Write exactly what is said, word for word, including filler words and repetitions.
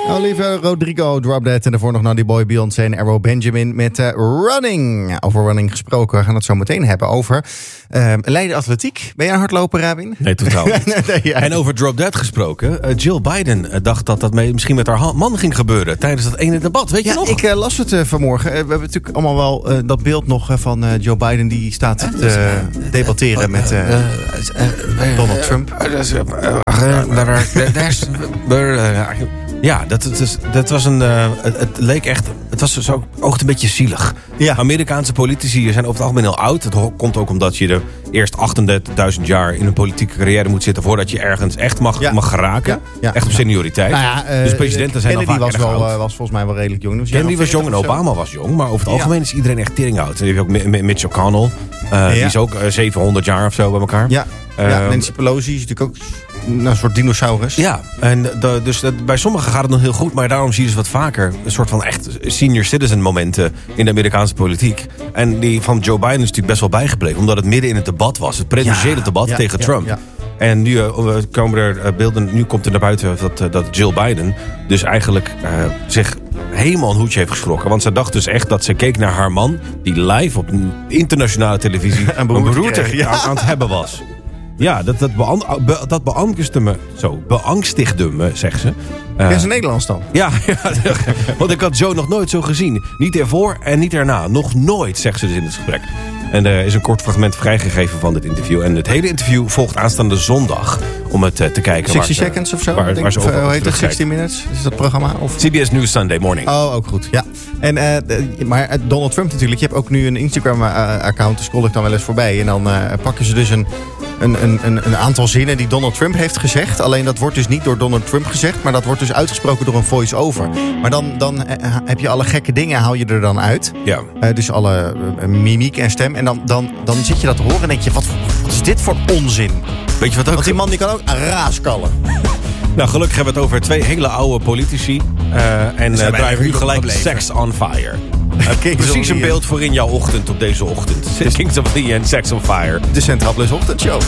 Olivia Rodrigo, Drop Dead. En daarvoor nog Naughty Boy, Beyoncé en Arrow Benjamin met uh, Running. Over running gesproken, we gaan het zo meteen hebben over uh, Leiden Atletiek. Ben jij een hardloper, Rabin? Nee, totaal niet. nee, nee, ja. En over Drop Dead gesproken. Uh, Jill Biden uh, dacht dat dat mee, misschien met haar man ging gebeuren tijdens dat ene debat. Weet je ja, nog? Ik uh, las het uh, vanmorgen. Uh, we hebben natuurlijk allemaal wel uh, dat beeld nog uh, van uh, Joe Biden die staat te uh, debatteren met uh, uh, uh, Donald Trump. Ja, dat, dat, dat was een. Uh, het, het leek echt. Het was zo oogt een beetje zielig. Ja. Amerikaanse politici zijn over het algemeen heel oud. Het komt ook omdat je er eerst achtendertigduizend jaar in een politieke carrière moet zitten voordat je ergens echt mag, ja. mag geraken. Ja. Ja. Echt op senioriteit. Nou ja, uh, dus presidenten zijn Kennedy dan vaak was, erg wel, oud. Uh, was volgens mij wel redelijk jong. Dus Kennedy was jong en Obama was jong. Maar over het algemeen ja. is iedereen echt tering oud. Dan heb je ook Mitch McConnell. Uh, ja. Die is ook uh, zevenhonderd jaar of zo bij elkaar. Ja. Ja, Nancy Pelosi is natuurlijk ook een soort dinosaurus. Ja, en de, dus dat, bij sommigen gaat het nog heel goed. Maar daarom zie je dus wat vaker een soort van echt senior citizen momenten in de Amerikaanse politiek. En die van Joe Biden is natuurlijk best wel bijgebleven. Omdat het midden in het debat was. Het presidentiële ja, debat ja, tegen ja, Trump. Ja. En nu, uh, komen er uh, beelden, nu komt er naar buiten dat, uh, dat Jill Biden dus eigenlijk uh, zich helemaal een hoedje heeft geschrokken. Want ze dacht dus echt dat ze keek naar haar man die live op internationale televisie een beroerte ja. aan, aan het hebben was. Ja, dat, dat, bean, be, dat beangstigde me, zo, beangstigde me, zegt ze. Uh, is het Nederlands dan? Ja, ja, want ik had Joe nog nooit zo gezien. Niet ervoor en niet erna. Nog nooit, zegt ze dus in het gesprek. En er is een kort fragment vrijgegeven van dit interview. En het hele interview volgt aanstaande zondag om het uh, te kijken. zestig seconds of zo? Waar, denk, waar ze of, over hoe heet het? zestig minutes? Is dat programma? Of? C B S News Sunday Morning. Oh, ook goed. Ja. En, uh, de, maar Donald Trump natuurlijk. Je hebt ook nu een Instagram-account. Daar scroll ik dan wel eens voorbij. En dan uh, pakken ze dus een... Een, een, een aantal zinnen die Donald Trump heeft gezegd. Alleen dat wordt dus niet door Donald Trump gezegd. Maar dat wordt dus uitgesproken door een voice-over. Maar dan, dan heb je alle gekke dingen, haal je er dan uit. Ja. Uh, dus alle uh, mimiek en stem. En dan, dan, dan zit je dat te horen en denk je, wat, wat is dit voor onzin? Weet je wat ook? Want die man die kan ook raaskallen. Nou, gelukkig hebben we het over twee hele oude politici. Uh, en uh, drijven nu gelijk Sex on Fire. Uh, precies een beeld voor in jouw ochtend op deze ochtend. Kings of the End, Sex on Fire. De Centraal Plus Ochtendshow.